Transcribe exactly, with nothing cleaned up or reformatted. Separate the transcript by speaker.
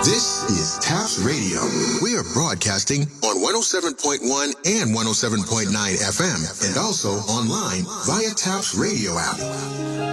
Speaker 1: This is Taps Radio. We are broadcasting on one oh seven point one and one oh seven point nine F M and also online via Taps Radio app.